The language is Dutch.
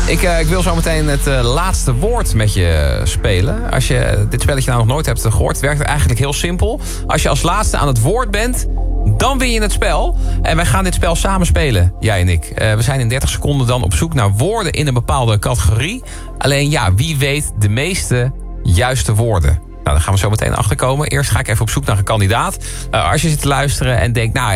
Ik wil zo meteen het laatste woord met je spelen. Als je dit spelletje nou nog nooit hebt gehoord, werkt het eigenlijk heel simpel. Als je als laatste aan het woord bent, dan win je het spel. En wij gaan dit spel samen spelen, jij en ik. We zijn in 30 seconden dan op zoek naar woorden in een bepaalde categorie. Alleen ja, wie weet de meeste juiste woorden? Nou, daar gaan we zo meteen achter komen. Eerst ga ik even op zoek naar een kandidaat. Als je zit te luisteren en denkt, nou,